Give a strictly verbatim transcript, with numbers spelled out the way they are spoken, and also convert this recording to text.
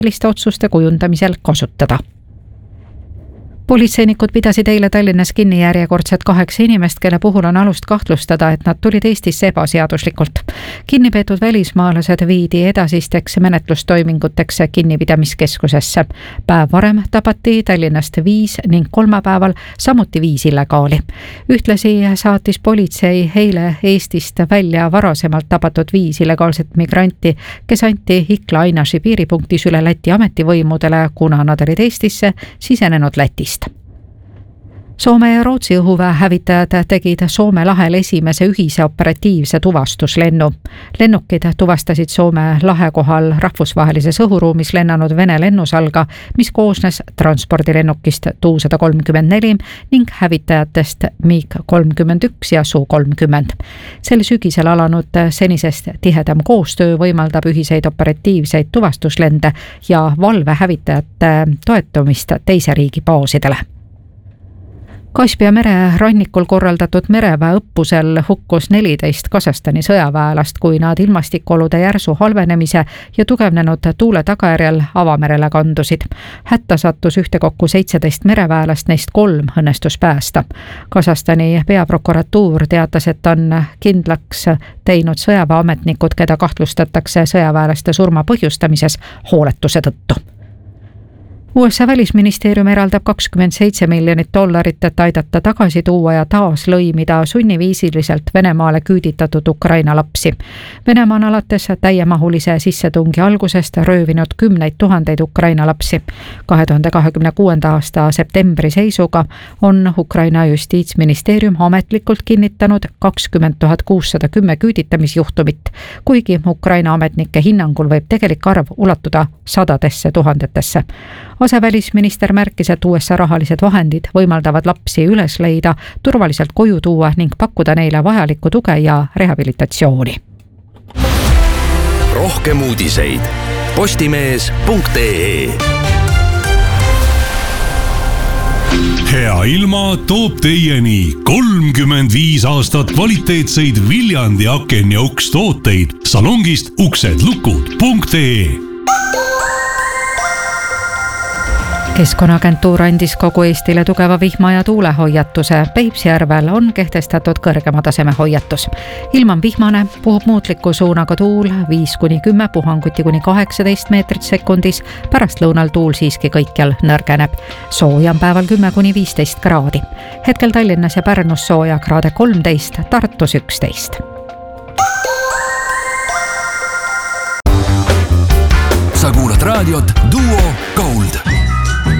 selliste otsuste kujundamisel kasutada. Politseinikud pidasid eile Tallinnas kinni järjekordselt kaheksa inimest, kelle puhul on alust kahtlustada, et nad tulid Eestisse ebaseaduslikult. Kinnipeetud välismaalased viidi edasisteks menetlustoiminguteks kinnipidamiskeskusesse. Päev varem tapati Tallinnast viis ning kolmapäeval samuti viis illegaali. Ühtlasi saatis politsei eile Eestist välja varasemalt tapatud viis illegaalset migranti, kes anti Ikla Ainaši piiripunktis üle Läti ametivõimudele, kuna nad olid Eestisse sisenenud Lätist. Soome ja Rootsi õhuväe hävitajad tegid Soome lahel esimese ühise operatiivse tuvastuslennu. Lennukid tuvastasid Soome lahe kohal rahvusvahelises õhuruumis lennanud Vene lennusalga, mis koosnes transpordilennukist Tu sada kolmkümmend neli ning hävitajatest MiG kolmkümmend üks ja Su kolmkümmend. Sel sügisel alanud senisest tihedam koostöö võimaldab ühiseid operatiivseid tuvastuslende ja valvehävitajate toetumist teise riigi baasidele. Kaspia mere rannikul korraldatud mereväe õppusel hukkus neliteist Kasahstani sõjaväelast, kui nad ilmastikolude järsu halvenemise ja tugevnenud tuule tagajärjel avamerele kandusid. Hätta sattus ühtekokku seitseteist mereväelast, neist kolm õnnestus päästa. Kasahstani peaprokuratuur teatas, et on kindlaks teinud sõjaväeametnikud, keda kahtlustatakse sõjaväelaste surma põhjustamises hooletuse tõttu. U S A välisministeerium eraldab kakskümmend seitse miljonit dollarit, et aidata tagasi tuua ja taas lõimida sunniviisiliselt Venemaale küüditatud Ukraina lapsi. Venemaa on alates täiemahulise sissetungi algusest röövinud kümneid tuhandeid Ukraina lapsi. kahe tuhande kahekümne kuuenda aasta septembri seisuga on Ukraina justiitsministeerium ametlikult kinnitanud kakskümmend tuhat kuussada kümme küüditamisjuhtumit, kuigi Ukraina ametnike hinnangul võib tegelik arv ulatuda sadadesse tuhandetesse. Asevälisminister märkis, et U S A rahalised vahendid võimaldavad lapsi üles leida, turvaliselt koju tuua ning pakkuda neile vajalikku tuge ja rehabilitatsiooni. Rohkem uudiseid postimees punkt ee. Hea ilma toob teieni kolmkümmend viis aastat kvaliteetseid Viljandi aken ja uks tooteid salongist uksedlukud punkt ee. Keskkonnaagentuur andis kogu Eestile tugeva vihma ja tuulehoiatuse. Peipsjärvel on kehtestatud kõrgema taseme hoiatus. Ilm on vihmane, puhub muutliku suunaga tuul viis kuni kümme, puhanguti kuni kaheksateist meetrit sekundis, pärast lõunal tuul siiski kõikjal nõrgeneb. Sooja on päeval kümme kuni viisteist kraadi. Hetkel Tallinnas ja Pärnus sooja kraade kolmteist, Tartus üksteist. Sa kuulad raadiot Duo Gold.